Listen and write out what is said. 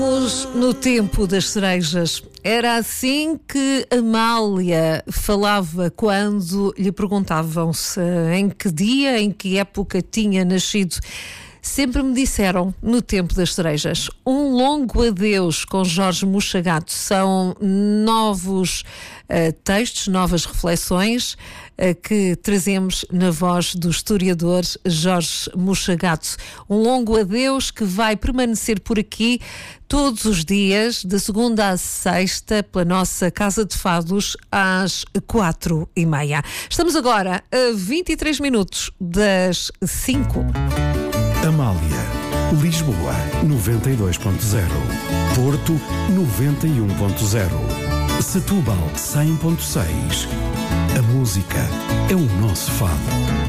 No tempo das cerejas, era assim que Amália falava quando lhe perguntavam se em que dia, em que época tinha nascido. Sempre me disseram, no tempo das cerejas. Um longo adeus com Jorge Mochagato. São novos textos, novas reflexões que trazemos na voz do historiador Jorge Mochagato. Um longo adeus que vai permanecer por aqui todos os dias, de segunda à sexta, pela nossa Casa de Fados, às 4h30. Estamos agora a 23 minutos das 5. Amália, Lisboa 92.0, Porto 91.0, Setúbal 100.6. A música é o nosso fado.